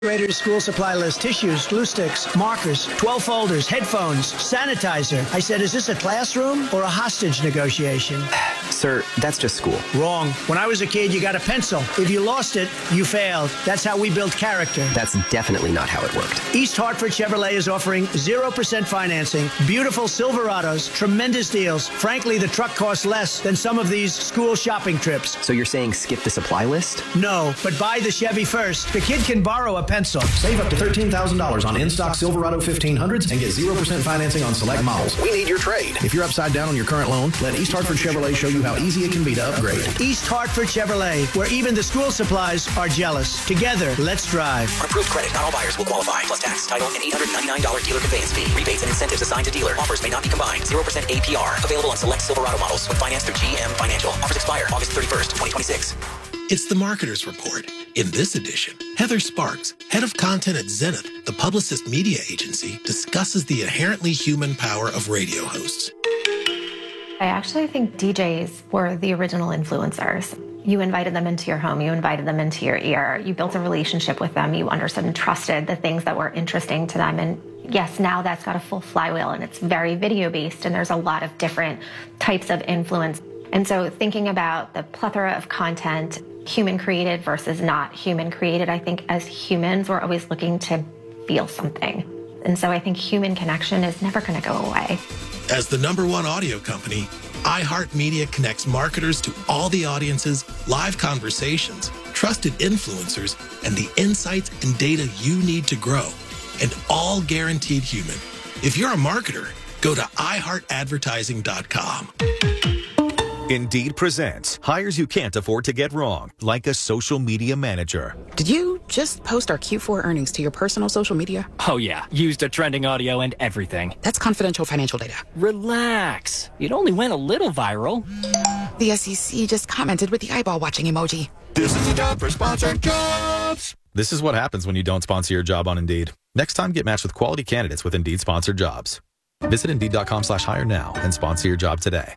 Raiders school supply list: tissues, glue sticks, markers, 12 folders, headphones, sanitizer. I said, is this a classroom or a hostage negotiation? Sir, that's just school. Wrong. When I was a kid, you got a pencil. If you lost it, you failed. That's how we built character. That's definitely not how it worked. East Hartford Chevrolet is offering 0% financing, beautiful Silverados, tremendous deals. Frankly, the truck costs less than some of these school shopping trips. So you're saying skip the supply list? No, but buy the Chevy first. The kid can borrow a pencil. Save up to $13,000 on in-stock Silverado 1500s and get 0% financing on select models. We need your trade. If you're upside down on your current loan, let East Hartford Chevrolet show you how easy it can be to upgrade. East Hartford Chevrolet, where even the school supplies are jealous. Together, let's drive. On approved credit, not all buyers will qualify. Plus tax, title, and $899 dealer conveyance fee. Rebates and incentives assigned to dealer. Offers may not be combined. 0% APR. Available on select Silverado models when financed through GM Financial. Offers expire August 31st, 2026. It's the Marketer's Report. In this edition, Heather Sparks, head of content at Zenith, the Publicist media agency, discusses the inherently human power of radio hosts. I actually think DJs were the original influencers. You invited them into your home, you invited them into your ear, you built a relationship with them, you understood and trusted the things that were interesting to them. And yes, now that's got a full flywheel and it's very video-based and there's a lot of different types of influence. And so thinking about the plethora of content, human created versus not human created, I think as humans, we're always looking to feel something. And so I think human connection is never going to go away. As the #1 audio company, iHeartMedia connects marketers to all the audiences, live conversations, trusted influencers, and the insights and data you need to grow. And all guaranteed human. If you're a marketer, go to iHeartAdvertising.com. Indeed presents hires you can't afford to get wrong, like a social media manager. Did you just post our Q4 earnings to your personal social media? Oh yeah, used a trending audio and everything. That's confidential financial data. Relax. It only went a little viral. The SEC just commented with the eyeball watching emoji. This is a job for sponsored jobs. This is what happens when you don't sponsor your job on Indeed. Next time, get matched with quality candidates with Indeed sponsored jobs. Visit Indeed.com/hire now and sponsor your job today.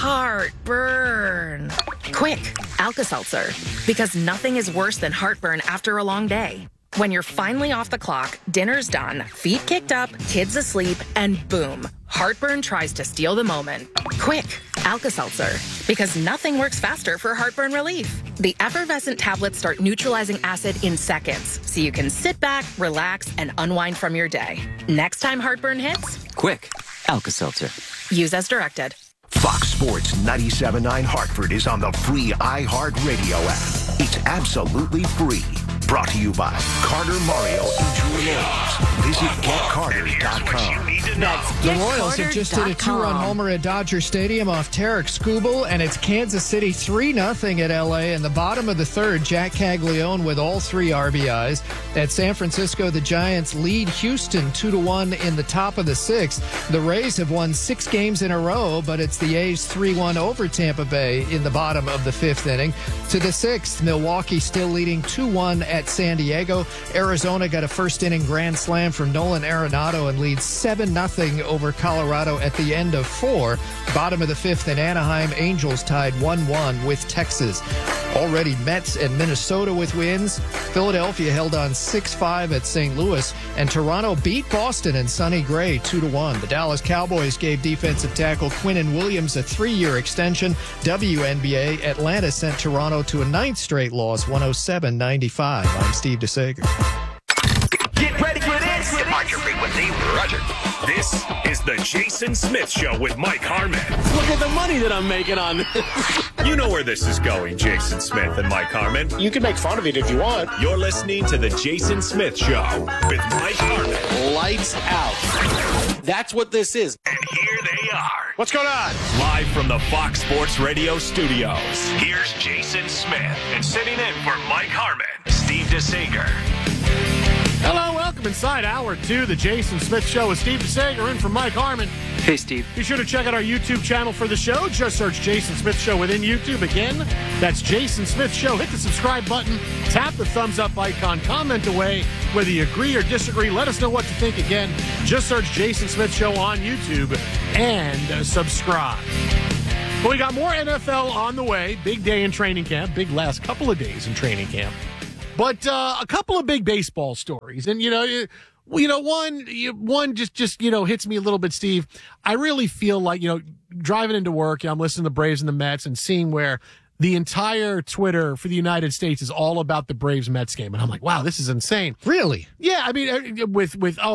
Heartburn. Quick, Alka-Seltzer. Because nothing is worse than heartburn after a long day. When you're finally off the clock, dinner's done, feet kicked up, kids asleep, and boom, heartburn tries to steal the moment. Quick, Alka-Seltzer. Because nothing works faster for heartburn relief. The effervescent tablets start neutralizing acid in seconds, so you can sit back, relax, and unwind from your day. Next time heartburn hits, Quick, Alka-Seltzer. use as directed. Fox Sports 97.9 Hartford is on the free iHeartRadio app. It's absolutely free. Brought to you by Carter Mario Injury Lawyers. Visit GetCarter.com. The Royals have just hit a two-run homer at Dodger Stadium off Tarek Skubal, and it's Kansas City 3-0 at L.A. In the bottom of the third, Jack Caglione with all 3 RBIs. At San Francisco, the Giants lead Houston 2-1 in the top of the 6th. The Rays have won 6 games in a row, but it's the A's 3-1 over Tampa Bay in the bottom of the 5th inning. To the 6th, Milwaukee still leading 2-1 at San Diego. Arizona got a first-inning grand slam from Nolan Arenado and leads 7-0 over Colorado at the end of 4. Bottom of the 5th in Anaheim, Angels tied 1-1 with Texas. Already Mets and Minnesota with wins. Philadelphia held on 6-5 at St. Louis, and Toronto beat Boston in Sonny Gray 2-1. The Dallas Cowboys gave defensive tackle Quinnen Williams a 3-year extension. WNBA, Atlanta sent Toronto to a 9th straight loss, 107-95. I'm Steve DeSager. Get ready for this. On your frequency, Roger. This is the Jason Smith Show with Mike Harmon. Look at the money that I'm making on this. You know where this is going, Jason Smith and Mike Harmon. You can make fun of it if you want. You're listening to the Jason Smith Show with Mike Harmon. Lights out. That's what this is. And here they are. What's going on? Live from the Fox Sports Radio studios, here's Jason Smith. And sitting in for Mike Harmon, Steve DeSager. Hello, welcome inside Hour 2, the Jason Smith Show with Steve DeSager in for Mike Harmon. Hey, Steve. Be sure to check out our YouTube channel for the show. Just search Jason Smith Show within YouTube. Again, that's Jason Smith Show. Hit the subscribe button, tap the thumbs up icon, comment away. Whether you agree or disagree, let us know what you think. Again, just search Jason Smith Show on YouTube and subscribe. Well, we got more NFL on the way. Big day in training camp. Big last couple of days in training camp. But a couple of big baseball stories, and one just hits me a little bit, Steve. I really feel like driving into work, I'm listening to the Braves and the Mets and seeing where the entire Twitter for the United States is all about the Braves-Mets game. And I'm like, wow, this is insane. Really? Yeah, I mean, with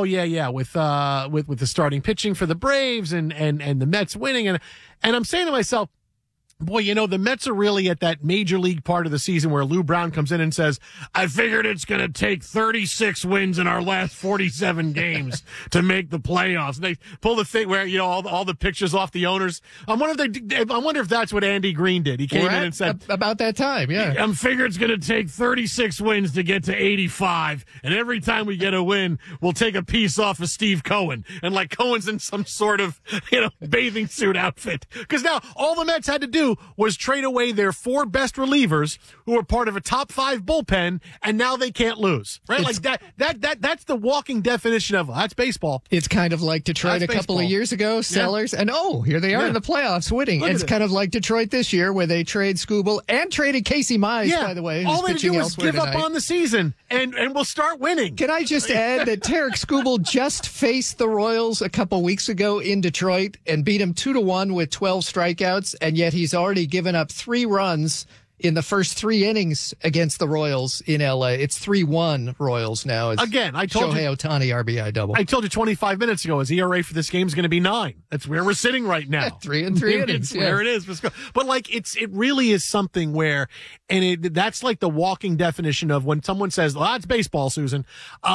the starting pitching for the Braves and the Mets winning. And I'm saying to myself, boy, the Mets are really at that major league part of the season where Lou Brown comes in and says, I figured it's going to take 36 wins in our last 47 games to make the playoffs. And they pull the thing where, all the pictures off the owners. I wonder if that's what Andy Green did. He came in and said, about that time, yeah. I'm figuring it's going to take 36 wins to get to 85. And every time we get a win, we'll take a piece off of Steve Cohen. And like Cohen's in some sort of, bathing suit outfit. Because now all the Mets had to do was trade away their 4 best relievers who were part of a top 5 bullpen, and now they can't lose. Right? That's the walking definition of that's baseball. It's kind of like Detroit a couple of years ago, Sellers, and here they are in the playoffs winning. It's kind of like Detroit this year where they trade Skubal and traded Casey Mize, by the way. All they do is give up on the season, and we'll start winning. Can I just add that Tarek Skubal just faced the Royals a couple weeks ago in Detroit and beat him 2-1 with 12 strikeouts, and yet he's already given up 3 runs in the first 3 innings against the Royals in L.A. It's 3-1 Royals now. Again, I told Shohei Ohtani RBI double. I told you 25 minutes ago his ERA for this game is going to be 9. That's where we're sitting right now. 3 and 3 innings. Where it is. But it really is something where, that's like the walking definition of when someone says, that's baseball, Susan,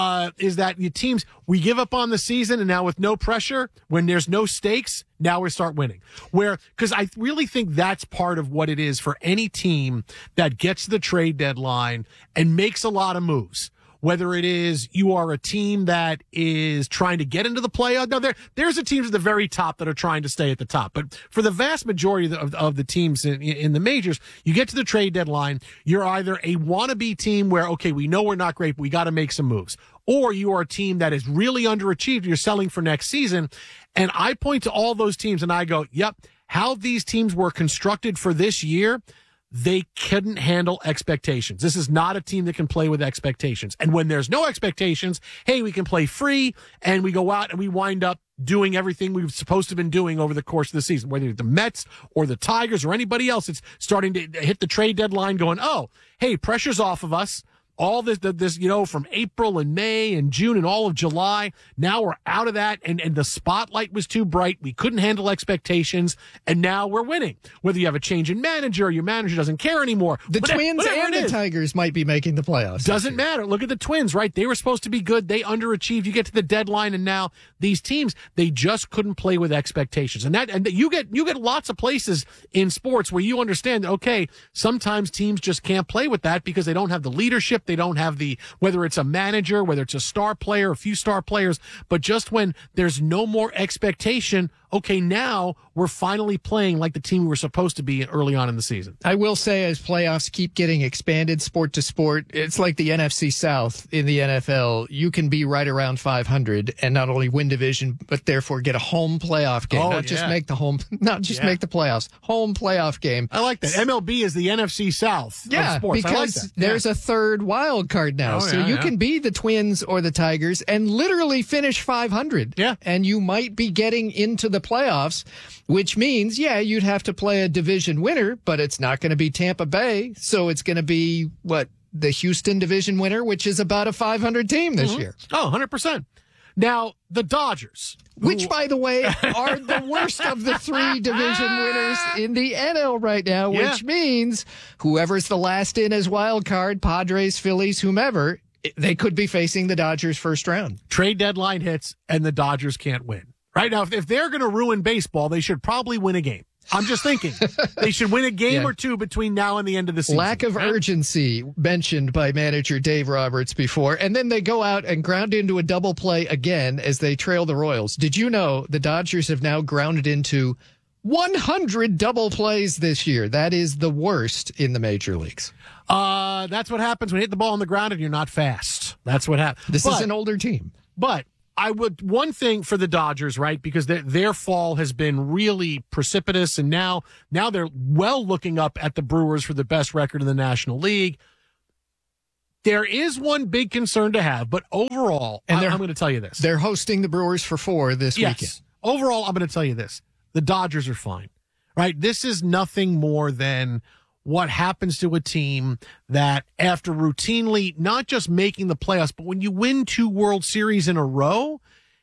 is that the teams, we give up on the season, and now with no pressure, when there's no stakes, now we start winning. Because I really think that's part of what it is for any team that gets to the trade deadline and makes a lot of moves. Whether it is you are a team that is trying to get into the playoff. Now, there's the teams at the very top that are trying to stay at the top. But for the vast majority of the teams in the majors, you get to the trade deadline, you're either a wannabe team where, okay, we know we're not great, but we got to make some moves. Or you are a team that is really underachieved, you're selling for next season. And I point to all those teams and I go, yep, how these teams were constructed for this year, they couldn't handle expectations. This is not a team that can play with expectations. And when there's no expectations, hey, we can play free and we go out and we wind up doing everything we've supposed to have been doing over the course of the season, whether it's the Mets or the Tigers or anybody else that's starting to hit the trade deadline going, oh, hey, pressure's off of us. All this, from April and May and June and all of July. Now we're out of that, and the spotlight was too bright. We couldn't handle expectations, and now we're winning. Whether you have a change in manager or your manager doesn't care anymore. The Twins and the Tigers might be making the playoffs. Doesn't matter. Look at the Twins, right? They were supposed to be good. They underachieved. You get to the deadline, and now these teams, they just couldn't play with expectations. And you get lots of places in sports where you understand, okay, sometimes teams just can't play with that because they don't have the leadership. They don't have whether it's a manager, whether it's a star player, a few star players, but just when there's no more expectation, okay, now we're finally playing like the team we were supposed to be early on in the season. I will say, as playoffs keep getting expanded sport to sport, it's like the NFC South in the NFL. You can be right around 500 and not only win division, but therefore get a home playoff game. Just make the playoffs. Home playoff game. I like that. MLB is the NFC South of sports. Because there's a third wild card now. You can be the Twins or the Tigers and literally finish 500. Yeah. And you might be getting into the playoffs, which means, you'd have to play a division winner, but it's not going to be Tampa Bay. So it's going to be, the Houston division winner, which is about a 500 team this year. Oh, 100%. Now, the Dodgers. Which, by the way, are the worst of the 3 division winners in the NL right now, which means whoever's the last in as wild card, Padres, Phillies, whomever, they could be facing the Dodgers first round. Trade deadline hits and the Dodgers can't win. Right now, if they're going to ruin baseball, they should probably win a game. I'm just thinking they should win a game or two between now and the end of the season. Lack of urgency mentioned by manager Dave Roberts before. And then they go out and ground into a double play again as they trail the Royals. Did you know the Dodgers have now grounded into 100 double plays this year? That is the worst in the major leagues. That's what happens when you hit the ball on the ground and you're not fast. That's what happens. This is an older team. But one thing for the Dodgers, right, because their fall has been really precipitous, and now they're looking up at the Brewers for the best record in the National League. There is one big concern to have, but overall, I'm going to tell you this. They're hosting the Brewers for 4 this weekend. Overall, I'm going to tell you this. The Dodgers are fine, right? This is nothing more than what happens to a team that after routinely not just making the playoffs, but when you win 2 World Series in a row,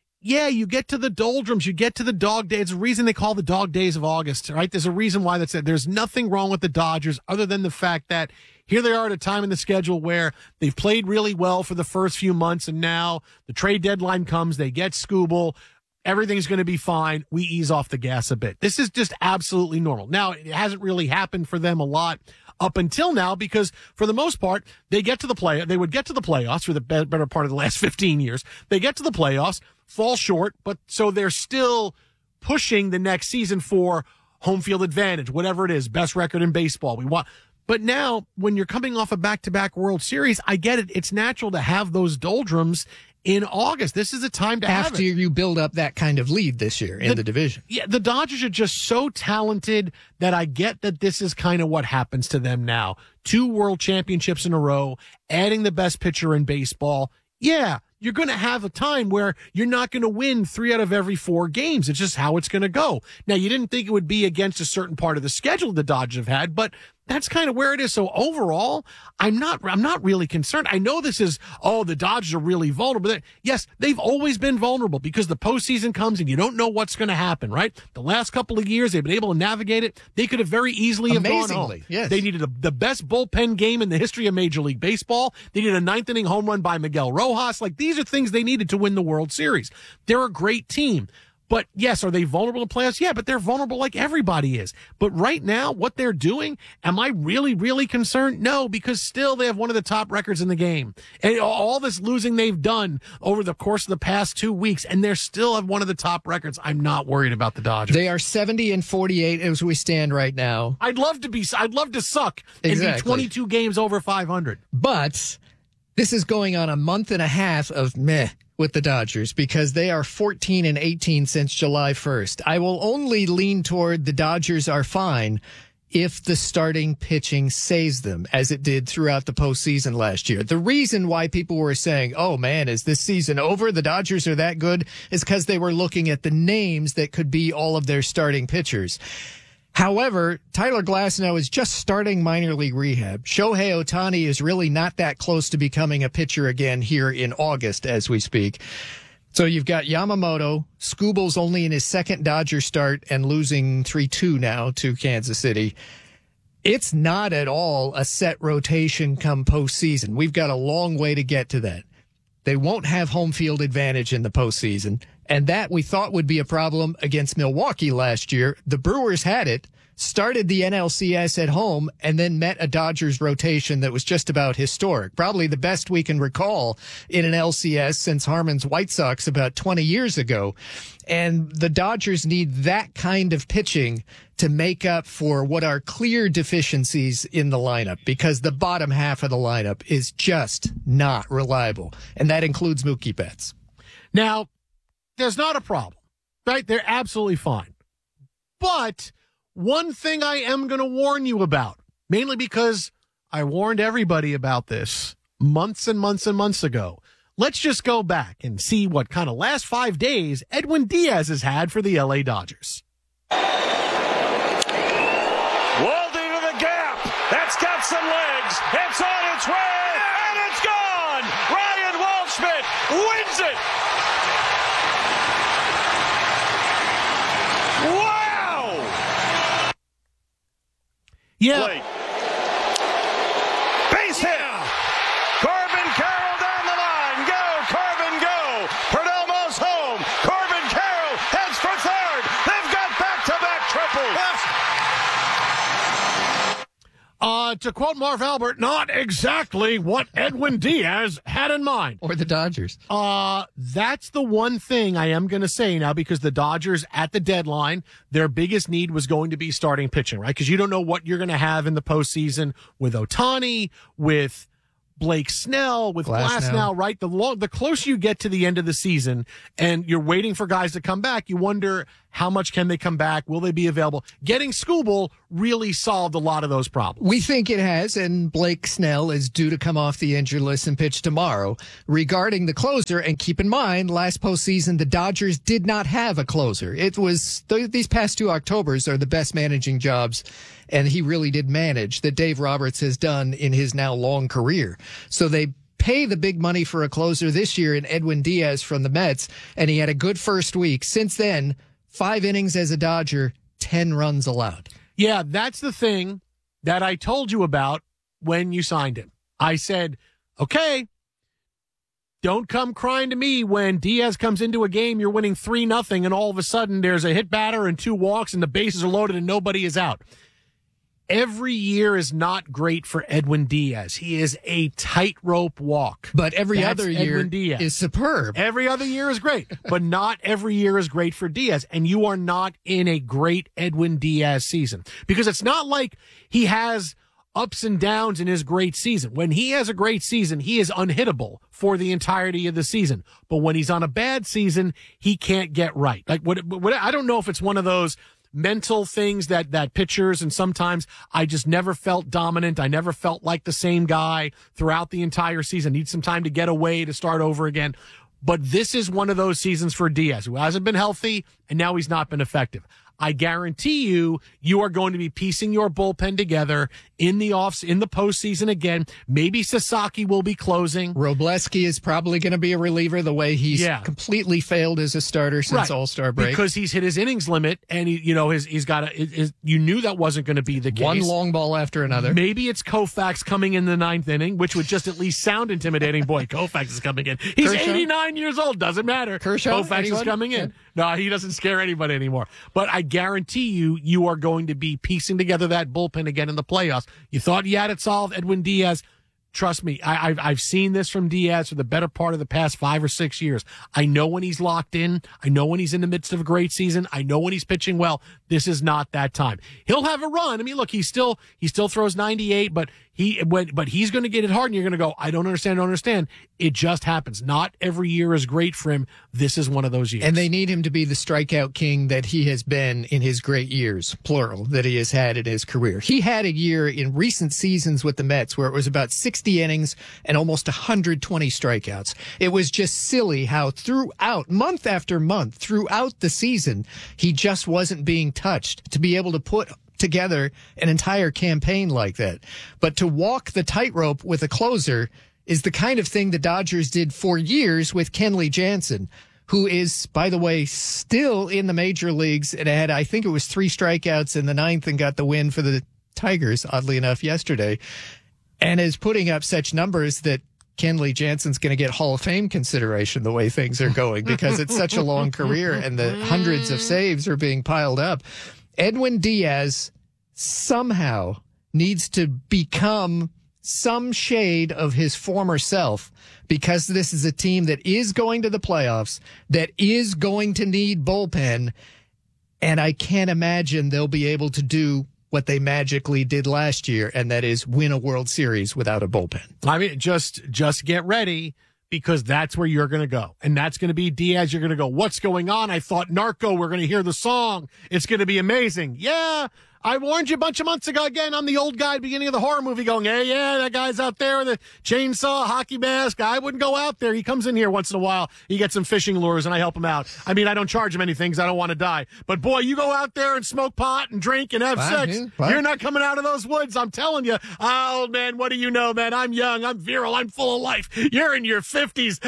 you get to the doldrums, you get to the dog days. It's a reason they call the dog days of August, right? There's a reason why that's it. There's nothing wrong with the Dodgers other than the fact that here they are at a time in the schedule where they've played really well for the first few months, and now the trade deadline comes, they get Skubal, everything's going to be fine. We ease off the gas a bit. This is just absolutely normal. Now, it hasn't really happened for them a lot up until now because, for the most part, they would get to the playoffs for the better part of the last 15 years. They get to the playoffs, fall short, but so they're still pushing the next season for home field advantage, whatever it is, best record in baseball. But now, when you're coming off a back-to-back World Series, I get it. It's natural to have those doldrums in August. This is a time to have it. After you build up that kind of lead this year in the division. Yeah, the Dodgers are just so talented that I get that this is kind of what happens to them now. 2 world championships in a row, adding the best pitcher in baseball. Yeah, you're going to have a time where you're not going to win 3 out of every 4 games. It's just how it's going to go. Now, you didn't think it would be against a certain part of the schedule the Dodgers have had, but that's kind of where it is. So overall, I'm not really concerned. I know this is, the Dodgers are really vulnerable. Yes, they've always been vulnerable because the postseason comes and you don't know what's going to happen, right? The last couple of years, they've been able to navigate it. They could have very easily have gone home. Yes. They needed the best bullpen game in the history of Major League Baseball. They needed a 9th inning home run by Miguel Rojas. These are things they needed to win the World Series. They're a great team. But yes, are they vulnerable to playoffs? Yeah, but they're vulnerable like everybody is. But right now, what they're doing, am I really, really concerned? No, because still they have one of the top records in the game. And all this losing they've done over the course of the past 2 weeks, and they're still have one of the top records. I'm not worried about the Dodgers. They are 70-48 as we stand right now. I'd love to suck and be 22 games over 500. But this is going on a month and a half of meh with the Dodgers because they are 14-18 since July 1st. I will only lean toward the Dodgers are fine if the starting pitching saves them, as it did throughout the postseason last year. The reason why people were saying, oh man, is this season over? The Dodgers are that good, is because they were looking at the names that could be all of their starting pitchers. However, Tyler Glasnow is just starting minor league rehab. Shohei Ohtani is really not that close to becoming a pitcher again here in August as we speak. So you've got Yamamoto. Skubal's only in his second Dodger start and losing 3-2 now to Kansas City. It's not at all a set rotation come postseason. We've got a long way to get to that. They won't have home field advantage in the postseason. And that we thought would be a problem against Milwaukee last year. The Brewers had it, started the NLCS at home, and then met a Dodgers rotation that was just about historic. Probably the best we can recall in an LCS since Harmon's White Sox about 20 years ago. And the Dodgers need that kind of pitching to make up for what are clear deficiencies in the lineup, because the bottom half of the lineup is just not reliable. And that includes Mookie Betts. Now, there's not a problem, right? They're absolutely fine. But one thing I am going to warn you about, mainly because I warned everybody about this months and months and months ago. Let's just go back and see what kind of last 5 days Edwin Diaz has had for the LA Dodgers. Waldy to the gap. That's got some legs. It's on its way, and it's gone. Ryan Waldschmidt wins it. Wow! Yeah. Late. Base hit. Corbin Carroll down the line. Go, Corbin, go. Perdomo's home. Corbin Carroll heads for third. They've got back-to-back triples. To quote Marv Albert, not exactly what Edwin Diaz had in mind. Or the Dodgers. That's the one thing I am going to say now, because the Dodgers at the deadline, their biggest need was going to be starting pitching, right? Because you don't know what you're going to have in the postseason with Ohtani, with Blake Snell, with Glasnow, right? The closer you get to the end of the season and you're waiting for guys to come back, you wonder How much can they come back? Will they be available? Getting Skubal really solved a lot of those problems. We think it has, and Blake Snell is due to come off the injured list and pitch tomorrow. Regarding the closer, and keep in mind, last postseason, the Dodgers did not have a closer. It was these past 2 Octobers are the best managing jobs, and he really did manage, that Dave Roberts has done in his now long career. So they pay the big money for a closer this year in Edwin Diaz from the Mets, and he had a good first week. Since then, 5 innings as a Dodger, 10 runs allowed. Yeah, that's the thing that I told you about when you signed him. I said, okay, don't come crying to me when Diaz comes into a game, you're winning 3-0, and all of a sudden there's a hit batter and 2 walks and the bases are loaded and nobody is out. Every year is not great for Edwin Diaz. He is a tightrope walk. But every That's other year Edwin Diaz. is superb. Every other year is great, but not every year is great for Diaz. And you are not in a great Edwin Diaz season, because it's not like he has ups and downs in his great season. When he has a great season, he is unhittable for the entirety of the season. But when he's on a bad season, he can't get right. Like what I don't know if it's one of those mental things that pitchers, and sometimes I just never felt dominant. I never felt like the same guy throughout the entire season. Need some time to get away, to start over again. But this is one of those seasons for Diaz, who hasn't been healthy, and now he's not been effective. I guarantee you are going to be piecing your bullpen together in the postseason again. Maybe Sasaki will be closing. Robleski is probably going to be a reliever, the way he's completely failed as a starter since All-Star break. Because he's hit his innings limit, and he's got you knew that wasn't going to be the case. One long ball after another. Maybe it's Koufax coming in the 9th inning, which would just at least sound intimidating. Boy, Koufax is coming in. He's Kershaw? 89 years old. Doesn't matter. Kershaw? Koufax Anyone? is coming in. No, he doesn't scare anybody anymore. But I guarantee you are going to be piecing together that bullpen again in the playoffs. You thought you had it solved, Edwin Diaz. Trust me, I've seen this from Diaz for the better part of the past 5 or 6 years. I know when he's locked in. I know when he's in the midst of a great season. I know when he's pitching well. This is not that time. He'll have a run. I mean, look, he still throws 98, but he's going to get it hard, and you're going to go, I don't understand. It just happens. Not every year is great for him. This is one of those years. And they need him to be the strikeout king that he has been in his great years, plural, that he has had in his career. He had a year in recent seasons with the Mets where it was about 60 innings and almost 120 strikeouts. It was just silly how throughout, month after month, throughout the season, he just wasn't being touched. To be able to put together an entire campaign like that. But to walk the tightrope with a closer is the kind of thing the Dodgers did for years with Kenley Jansen, who is, by the way, still in the major leagues and had, I think it was 3 strikeouts in the 9th and got the win for the Tigers, oddly enough, yesterday, and is putting up such numbers that Kenley Jansen's going to get Hall of Fame consideration the way things are going, because it's such a long career and the hundreds of saves are being piled up. Edwin Diaz somehow needs to become some shade of his former self, because this is a team that is going to the playoffs, that is going to need bullpen, and I can't imagine they'll be able to do what they magically did last year, and that is win a World Series without a bullpen. I mean, just get ready, because that's where you're going to go. And that's going to be Diaz. You're going to go, what's going on? I thought Narco, we're going to hear the song. It's going to be amazing. Yeah, I warned you a bunch of months ago. Again, I'm the old guy at the beginning of the horror movie going, hey, yeah, that guy's out there with a chainsaw, hockey mask. I wouldn't go out there. He comes in here once in a while. He gets some fishing lures, and I help him out. I mean, I don't charge him anything because I don't want to die. But, boy, you go out there and smoke pot and drink and have sex. You're not coming out of those woods. I'm telling you. Oh, man, what do you know, man? I'm young. I'm virile. I'm full of life. You're in your 50s.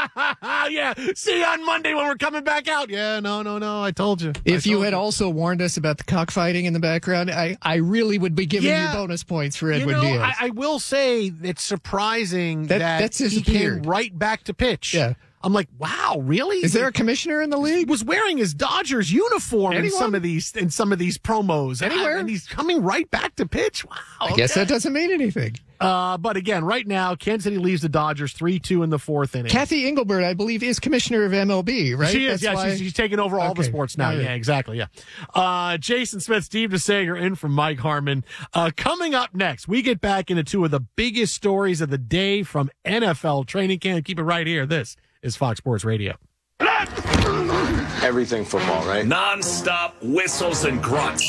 Yeah. See you on Monday when we're coming back out. Yeah, no. I told you. If you had also warned us about the cockfighting in the background, I really would be giving you bonus points for Edwin Diaz. I will say it's surprising that he came right back to pitch. Yeah. I'm like, wow, really? Is there a commissioner in the league? He was wearing his Dodgers uniform in some of these promos. Anywhere? And he's coming right back to pitch. Wow. I guess that doesn't mean anything. But again, right now, Kansas City leaves the Dodgers 3-2 in the 4th inning. Kathy Engelbert, I believe, is commissioner of MLB, right? She is, she's taking over all the sports now. Yeah, exactly, yeah. Jason Smith, Steve DeSager in from Mike Harmon. Coming up next, we get back into 2 of the biggest stories of the day from NFL training camp. Keep it right here. This is Fox Sports Radio. everything football, right? Non-stop whistles and grunts.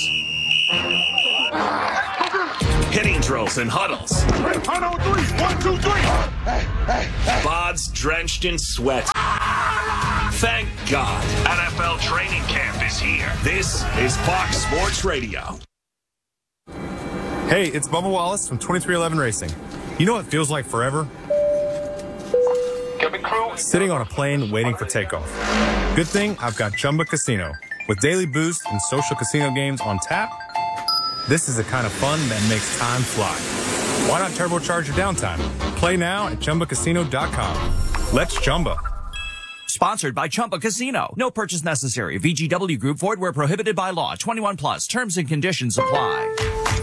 Hitting drills and huddles. 1-0-3, 1-2-3. Bods drenched in sweat. Thank God, NFL training camp is here. This is Fox Sports Radio. Hey, it's Bubba Wallace from 2311 Racing. You know what feels like forever? Sitting on a plane waiting for takeoff. Good thing I've got Chumba Casino. With daily boosts and social casino games on tap, this is the kind of fun that makes time fly. Why not turbocharge your downtime? Play now at ChumbaCasino.com. Let's Chumba. Sponsored by Chumba Casino. No purchase necessary. VGW Group. Void where prohibited by law. 21 plus. Terms and conditions apply.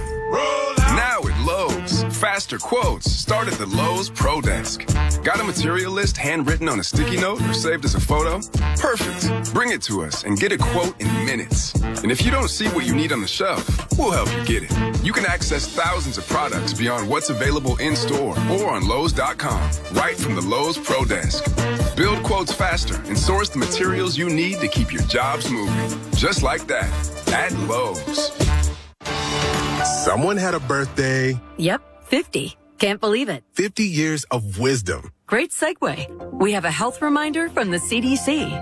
Now at Lowe's. Faster quotes start at the Lowe's Pro Desk. Got a material list handwritten on a sticky note or saved as a photo? Perfect. Bring it to us and get a quote in minutes. And if you don't see what you need on the shelf, we'll help you get it. You can access thousands of products beyond what's available in store or on Lowe's.com, right from the Lowe's Pro Desk. Build quotes faster and source the materials you need to keep your jobs moving. Just like that, at Lowe's. Someone had a birthday. Yep, 50. Can't believe it. 50 years of wisdom. Great segue. We have a health reminder from the CDC.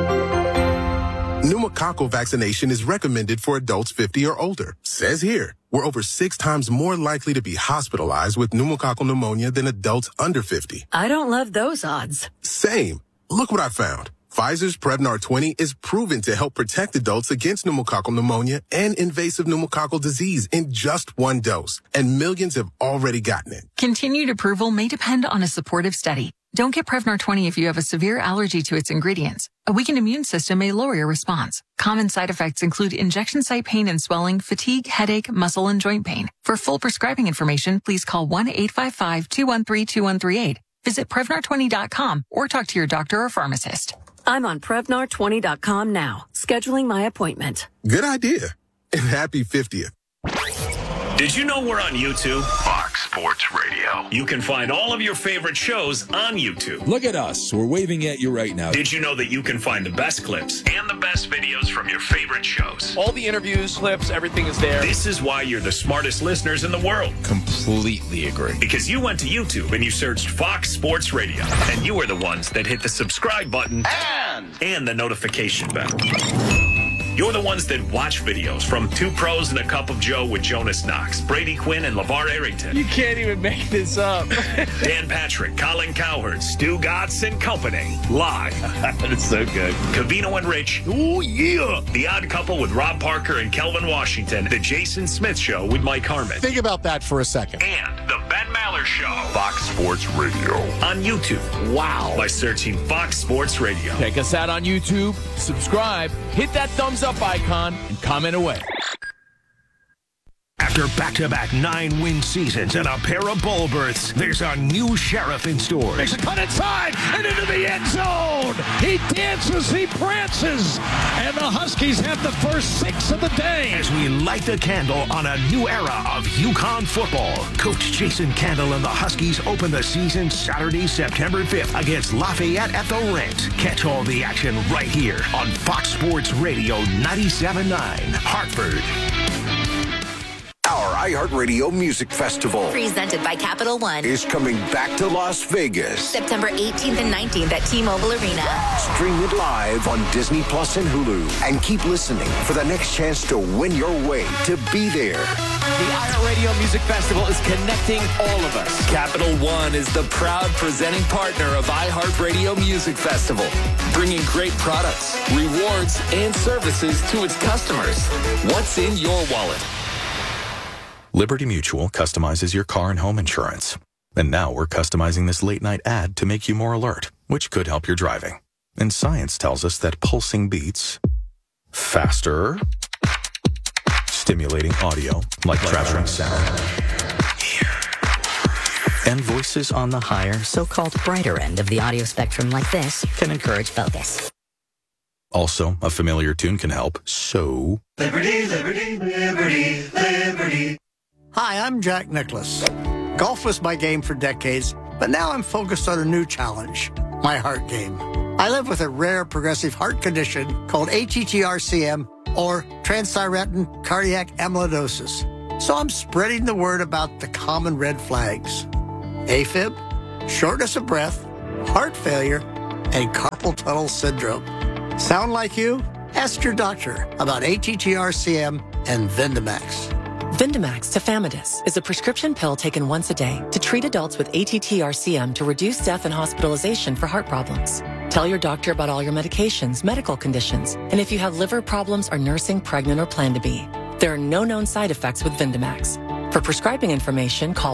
Pneumococcal vaccination is recommended for adults 50 or older. Says here, we're over 6 times more likely to be hospitalized with pneumococcal pneumonia than adults under 50. I don't love those odds. Same. Look what I found. Pfizer's Prevnar 20 is proven to help protect adults against pneumococcal pneumonia and invasive pneumococcal disease in just 1 dose. And millions have already gotten it. Continued approval may depend on a supportive study. Don't get Prevnar 20 if you have a severe allergy to its ingredients. A weakened immune system may lower your response. Common side effects include injection site pain and swelling, fatigue, headache, muscle, and joint pain. For full prescribing information, please call 1-855-213-2138. Visit Prevnar20.com or talk to your doctor or pharmacist. I'm on Prevnar20.com now, scheduling my appointment. Good idea. And happy 50th. Did you know we're on YouTube? Fox Sports Radio. You can find all of your favorite shows on YouTube. Look at us. We're waving at you right now. Did you know that you can find the best clips and the best videos from your favorite shows? All the interviews, clips, everything is there. This is why you're the smartest listeners in the world. Completely agree. Because you went to YouTube and you searched Fox Sports Radio. And you were the ones that hit the subscribe button and the notification bell. You're the ones that watch videos from Two Pros and a Cup of Joe with Jonas Knox, Brady Quinn, and LeVar Arrington. You can't even make this up. Dan Patrick, Colin Cowherd, Stu Gatz and Company. Live. That is so good. Covino and Rich. Oh, yeah. The Odd Couple with Rob Parker and Kelvin Washington. The Jason Smith Show with Mike Harmon. Think about that for a second. And the Ben Maller Show. Fox Sports Radio. On YouTube. Wow. By searching Fox Sports Radio. Check us out on YouTube. Subscribe. Hit that thumbs up icon and comment away. After back-to-back 9-win seasons and a pair of bowl berths, there's a new sheriff in store. Makes a cut inside and into the end zone. He dances, he prances, and the Huskies have the first 6 of the day. As we light the candle on a new era of UConn football, Coach Jason Candle and the Huskies open the season Saturday, September 5th against Lafayette at the Rent. Catch all the action right here on Fox Sports Radio 97.9, Hartford. Our iHeartRadio Music Festival, presented by Capital One, is coming back to Las Vegas. September 18th and 19th at T-Mobile Arena. Stream it live on Disney Plus and Hulu. And keep listening for the next chance to win your way to be there. The iHeartRadio Music Festival is connecting all of us. Capital One is the proud presenting partner of iHeartRadio Music Festival, bringing great products, rewards, and services to its customers. What's in your wallet? Liberty Mutual customizes your car and home insurance. And now we're customizing this late-night ad to make you more alert, which could help your driving. And science tells us that pulsing beats, faster, stimulating audio, like traveling sound, and voices on the higher, so-called brighter end of the audio spectrum like this can encourage focus. Also, a familiar tune can help, so... Liberty, liberty, liberty, liberty. Hi, I'm Jack Nicklaus. Golf was my game for decades, but now I'm focused on a new challenge, my heart game. I live with a rare progressive heart condition called ATTR-CM or transthyretin cardiac amyloidosis. So I'm spreading the word about the common red flags. AFib, shortness of breath, heart failure, and carpal tunnel syndrome. Sound like you? Ask your doctor about ATTR-CM and Vindamax. Vindamax tafamidis is a prescription pill taken once a day to treat adults with ATTR-CM to reduce death and hospitalization for heart problems. Tell your doctor about all your medications, medical conditions, and if you have liver problems, are nursing, pregnant, or plan to be. There are no known side effects with Vindamax. For prescribing information, call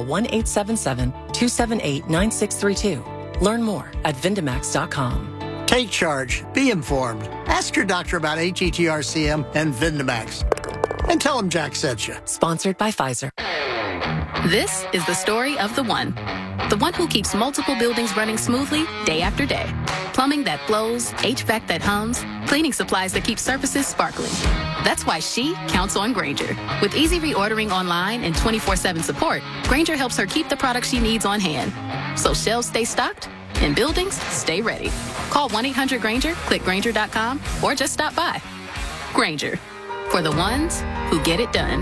1-877-278-9632. Learn more at Vindamax.com. Take charge. Be informed. Ask your doctor about ATTR-CM and Vindamax. And tell him Jack sent you. Sponsored by Pfizer. This is the story of the one who keeps multiple buildings running smoothly day after day. Plumbing that flows, HVAC that hums, cleaning supplies that keep surfaces sparkling. That's why she counts on Grainger. With easy reordering online and 24/7 support, Grainger helps her keep the products she needs on hand. So shelves stay stocked and buildings stay ready. Call 1-800-GRAINGER, click Grainger.com, or just stop by. Grainger, for the ones who get it done.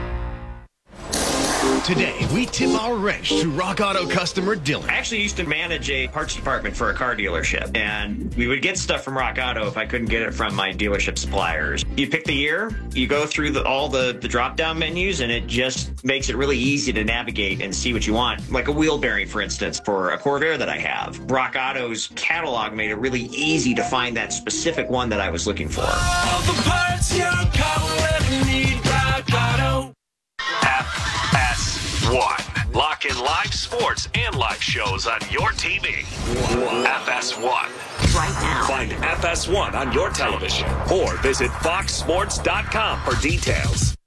Today, we tip our wrench to Rock Auto customer Dylan. I actually used to manage a parts department for a car dealership, and we would get stuff from Rock Auto if I couldn't get it from my dealership suppliers. You pick the year, you go through all the drop-down menus, and it just makes it really easy to navigate and see what you want. Like a wheel bearing, for instance, for a Corvair that I have. Rock Auto's catalog made it really easy to find that specific one that I was looking for. All the parts your car will ever need, Rock Auto. FS1. Lock in live sports and live shows on your TV. FS1. Right now. Find FS1 on your television or visit foxsports.com for details.